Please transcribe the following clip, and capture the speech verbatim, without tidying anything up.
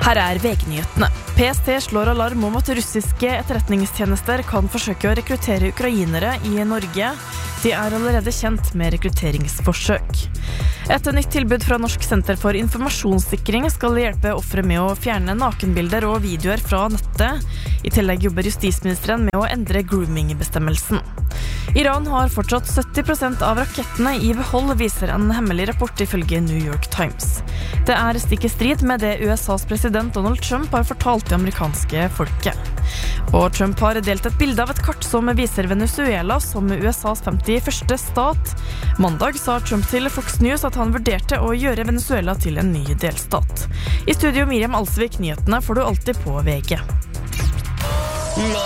Her er V G-nyhetene. P S T slår alarm om at russiske etterretningstjenester kan forsøke å rekruttere ukrainere i Norge. De er allerede kjent med rekrutteringsforsøk. Et nytt tilbud fra Norsk Senter for Informasjonssikring skal hjelpe ofre med å fjerne nakenbilder og videoer fra nettet. I tillegg jobber justisministeren med å endre grooming-bestemmelsen. Iran har fortsatt sytti prosent av rakettene i behold, viser en hemmelig rapport ifølge New York Times. Det er stikk i strid med det U S A's president Donald Trump har fortalt det amerikanske folket. Og Trump har delt et bilde av et kart som viser Venezuela som U S A's femtiførste stat. Mandag sa Trump til Fox News at han vurderte å gjøre Venezuela til en ny delstat. I studio Miriam Alsvik, nyhetene får du alltid på V G.